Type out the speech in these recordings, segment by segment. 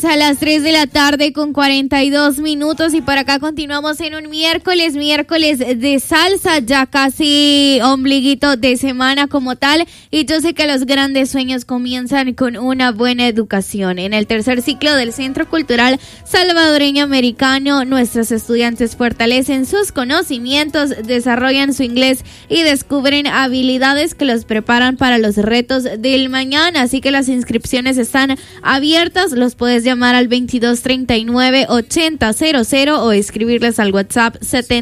Llegamos a las 3 de la tarde con 42 minutos y por acá continuamos en un miércoles de salsa, ya casi ombliguito de semana como tal, y yo sé que los grandes sueños comienzan con una buena educación. En el tercer ciclo del Centro Cultural Salvadoreño Americano, nuestros estudiantes fortalecen sus conocimientos, desarrollan su inglés y descubren habilidades que los preparan para los retos del mañana, así que las inscripciones están abiertas. Los puedes llamar al 2239-8000 o escribirles al WhatsApp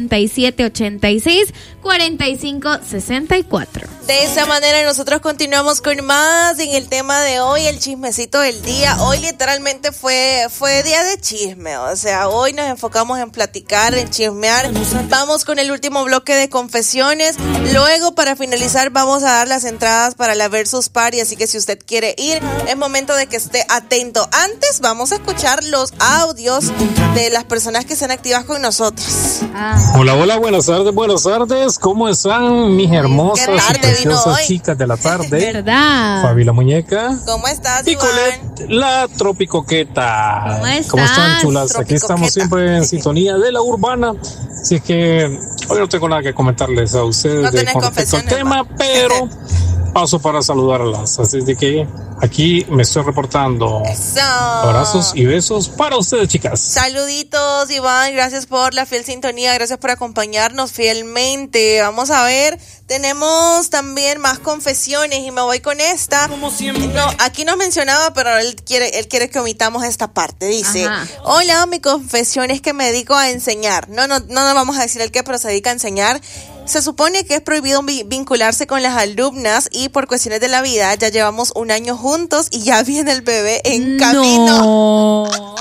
7786-4564. De esa manera nosotros continuamos con más en el tema de hoy, el chismecito del día. Hoy literalmente fue día de chisme, o sea, hoy nos enfocamos en platicar, en chismear. Vamos con el último bloque de confesiones. Luego, para finalizar, vamos a dar las entradas para la Versus Party, así que si usted quiere ir, es momento de que esté atento. Antes vamos a escuchar los audios de las personas que están activas con nosotros. Hola, buenas tardes, ¿cómo están mis hermosas y preciosas chicas de la tarde? ¿Verdad? Fabi la muñeca. ¿Cómo estás, y Iván? Colette, la tropicoqueta. ¿Cómo están, chulas? Aquí estamos siempre en sintonía de la urbana, así que hoy no tengo nada que comentarles a ustedes con respecto al tema, pero paso para saludarlas, así de que aquí me estoy reportando. Eso. Abrazos y besos para ustedes, chicas. Saluditos, Iván, gracias por la fiel sintonía, gracias por acompañarnos fielmente. Vamos a ver, tenemos también más confesiones y me voy con esta. No, aquí nos mencionaba, pero él quiere que omitamos esta parte. Dice: hola, mi confesión es que me dedico a enseñar. No vamos a decir el qué, pero se dedica a enseñar. Se supone que es prohibido vincularse con las alumnas y por cuestiones de la vida ya llevamos un año juntos y ya viene el bebé en camino. No,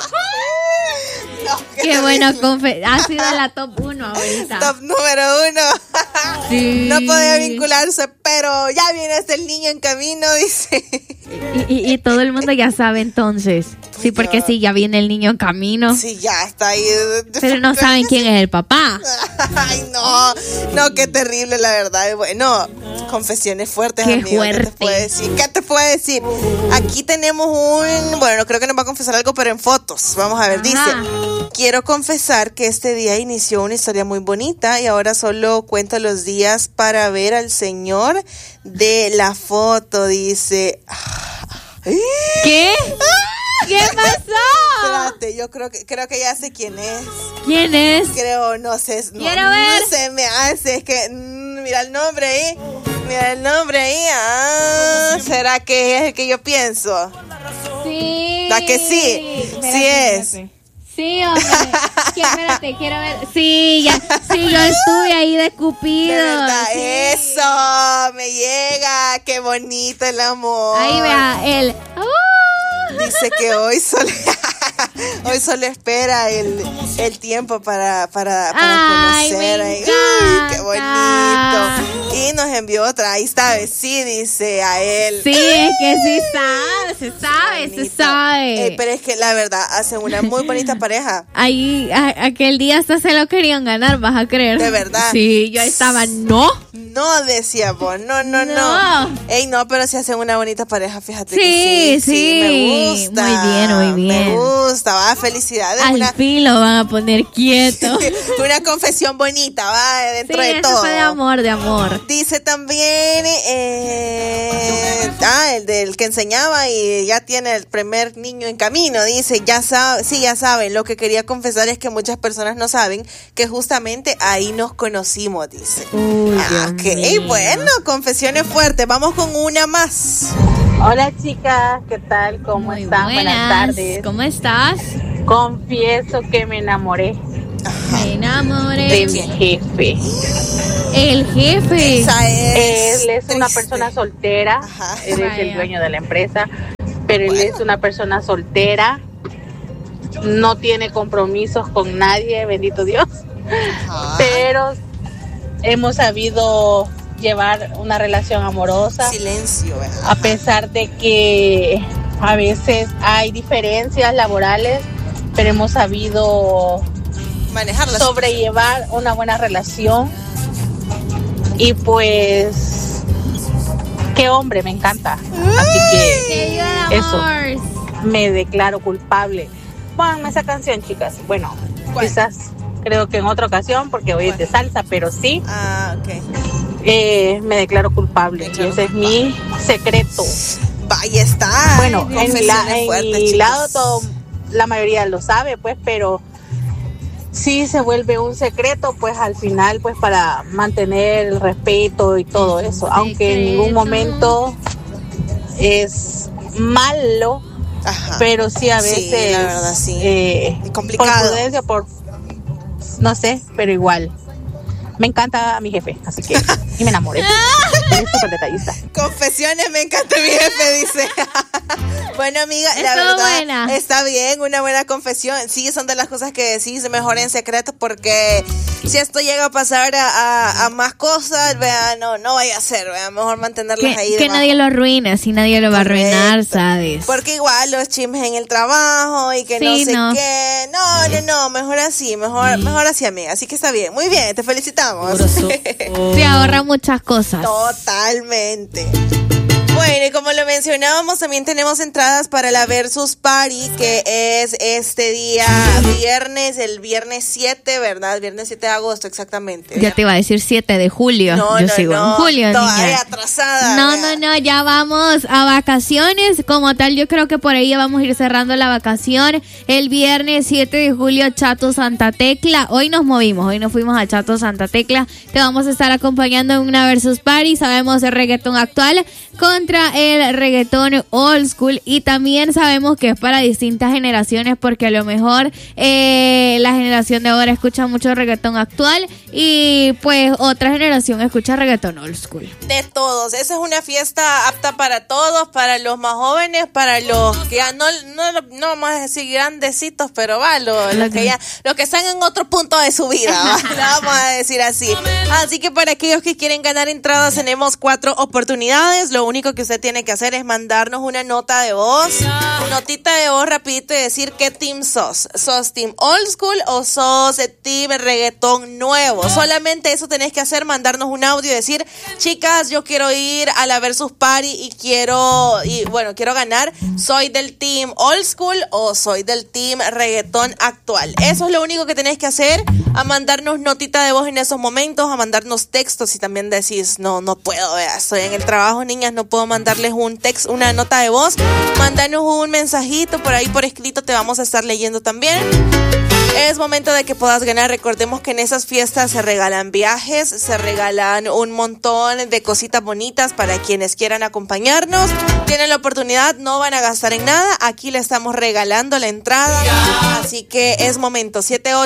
qué bueno, ha sido la top 1 ahorita. Top número 1. Sí. No podía vincularse, pero ya viene el niño en camino, dice. Y todo el mundo ya sabe entonces. Sí, porque sí, ya viene el niño en camino. Sí, ya está ahí. Pero no saben quién es el papá. Ay, no, qué terrible, la verdad. Bueno, confesiones fuertes, qué amigo. Fuerte. ¿Qué te puedo decir? Aquí tenemos bueno, creo que nos va a confesar algo, pero en fotos. Vamos a ver, dice: quiero confesar que este día inició una historia muy bonita y ahora solo cuento los días para ver al señor de la foto, dice. ¿Qué? ¿Qué pasó? Espérate, yo creo que ya sé quién es. ¿Quién es? Creo, no sé. Quiero ver. No se me hace, es que mira el nombre ahí. ¿Será que es el que yo pienso? Sí. ¿La que sí? Espérate, sí es. Espérate. Sí, hombre. Espérate, quiero ver. Sí, yo estuve ahí de Cupido. De verdad, sí. Eso, me llega. Qué bonito el amor. Ahí vea, él. Dice que hoy solo espera el tiempo para conocer. Ay, qué bonito. Y nos envió otra. Ahí está, sí, dice a él. Sí, es que sí se sabe. Pero es que la verdad hacen una muy bonita pareja. Ahí, aquel día hasta se lo querían ganar, vas a creer. De verdad. Sí, yo estaba, no, decíamos, no. Ey, no, pero sí hacen una bonita pareja, fíjate. Sí, me gusta. Muy bien. Me gusta, va, felicidades. Al fin lo van a poner quieto. Una confesión bonita, va, dentro de todo. Fue de amor. Dice también, el del que enseñaba y ya tiene el primer niño en camino. Dice, ya saben, lo que quería confesar es que muchas personas no saben que justamente ahí nos conocimos, dice. Bueno, confesiones fuertes. Vamos con una más. Hola, chicas, ¿qué tal? ¿Cómo están? Buenas tardes. ¿Cómo estás? Confieso que me enamoré. Me enamoré de mi jefe. El jefe. Él es una persona soltera. Él es el dueño de la empresa, pero él es una persona soltera. No tiene compromisos con nadie, bendito Dios. Pero hemos sabido llevar una relación amorosa. Silencio, ¿verdad? A pesar de que a veces hay diferencias laborales, pero hemos sabido manejarlas, sobrellevar una buena relación. Y pues, qué hombre, me encanta. Así que eso, me declaro culpable. Pónganme esa canción, chicas. Bueno, quizás creo que en otra ocasión, porque hoy es de salsa, pero sí. Me declaro culpable. Y ese es mi secreto. Vaya está. Bueno, en mi lado todo, la mayoría lo sabe, pues, pero sí se vuelve un secreto, pues al final, pues para mantener el respeto y todo eso, aunque en ningún momento es malo. Ajá. Pero sí a veces, sí, la verdad, sí. Complicado. Por prudencia, no sé, pero igual. Me encanta mi jefe, así que y me enamoré. Es súper detallista. Confesiones, me encanta mi jefe, dice. Bueno, amiga, la verdad está bien, una buena confesión. Sí, son de las cosas que decís mejor en secreto, porque si esto llega a pasar a más cosas, vea, no vaya a ser, vea, mejor mantenerlas ahí. Que nadie lo arruine, si nadie lo va a arruinar, ¿sabes? Porque igual los chismes en el trabajo y que sí, no sé qué. No, mejor así, mejor así, amiga. Así que está bien, muy bien, te felicitamos. Se ahorra muchas cosas. Totalmente. Bueno, y como lo mencionábamos, también tenemos entradas para la Versus Party, que es este día viernes, el viernes 7, ¿verdad? Viernes 7 de agosto, exactamente. Ya te iba a decir 7 de julio. Yo sigo en julio, todavía niña. Atrasada. No, ya vamos a vacaciones. Como tal, yo creo que por ahí ya vamos a ir cerrando la vacación. El viernes 7 de julio, Chato Santa Tecla. Hoy nos fuimos a Chato Santa Tecla. Te vamos a estar acompañando en una Versus Party. Sabemos el reggaetón actual contra el reggaetón old school, y también sabemos que es para distintas generaciones, porque a lo mejor la generación de ahora escucha mucho reggaetón actual y pues otra generación escucha reggaetón old school. De todos, esa es una fiesta apta para todos, para los más jóvenes, para los que ya no vamos a decir grandecitos, pero los que están en otro punto de su vida, vamos a decir así. Así que para aquellos que quieren ganar entradas, tenemos 4 oportunidades. Lo único que usted tiene que hacer es mandarnos una nota de voz, notita de voz rapidito, y decir qué team sos. ¿Sos team old school o sos team reggaetón nuevo? Solamente eso tenés que hacer, mandarnos un audio y decir: chicas, yo quiero ir a la Versus Party y quiero ganar. ¿Soy del team old school o soy del team reggaetón actual? Eso es lo único que tenés que hacer, a mandarnos notita de voz en esos momentos, a mandarnos textos. Si también decís, no puedo, estoy en el trabajo, niñas, no puedo mandarles un texto, una nota de voz, mándanos un mensajito por ahí por escrito, te vamos a estar leyendo también. Es momento de que puedas ganar. Recordemos que en esas fiestas se regalan viajes, se regalan un montón de cositas bonitas para quienes quieran acompañarnos. Tienen la oportunidad, no van a gastar en nada. Aquí le estamos regalando la entrada. Así que es momento.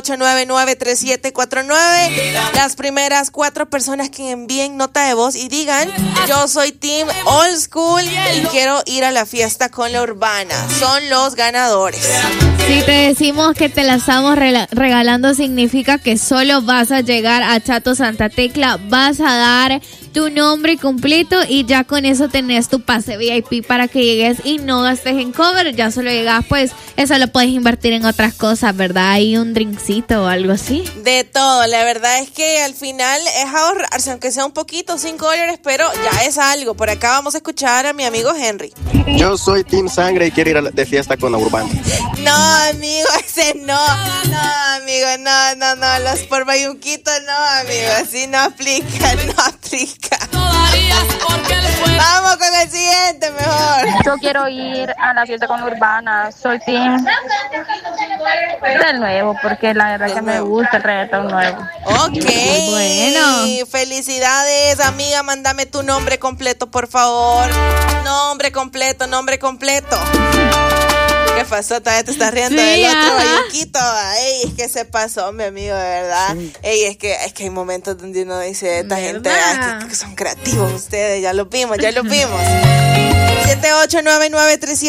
78993749. Las primeras 4 personas que envíen nota de voz y digan: yo soy team old school y quiero ir a la fiesta con la Urbana, son los ganadores. Si te decimos que te la estamos regalando, significa que solo vas a llegar a Chato Santa Tecla, vas a dar tu nombre completo y ya con eso tenés tu pase VIP para que llegues y no gastes en cover. Ya solo llegas, pues eso lo puedes invertir en otras cosas, ¿verdad? Hay un drinkcito o algo así. De todo, la verdad es que al final es ahorrarse, aunque sea un poquito, $5, pero ya es algo. Por acá vamos a escuchar a mi amigo Henry. Yo soy Team Sangre y quiero ir de fiesta con la Urbana. No, amigo, ese no, amigo, no, los por bayunquito, no, amigo, así no aplica. Vamos con el siguiente, mejor. Yo quiero ir a la fiesta con Urbana, soy team del nuevo, porque la verdad que me gusta el reggaetón nuevo. Ok, bueno. Felicidades, amiga, mándame tu nombre completo, por favor. Nombre completo. ¿Qué pasó? Todavía te estás riendo del otro bayuquito. Ey, es que se pasó, mi amigo, de verdad. Ey, es que hay momentos donde uno dice, esta gente que son creativos ustedes, ya lo vimos. 789937